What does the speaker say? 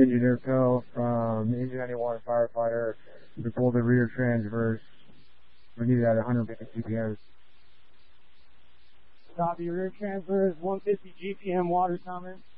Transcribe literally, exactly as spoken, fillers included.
Engineer Pell from Engine ninety-one firefighter. We pulled the rear transverse. We need it at one hundred fifty G P M. Copy, rear transverse, one fifty G P M, water coming.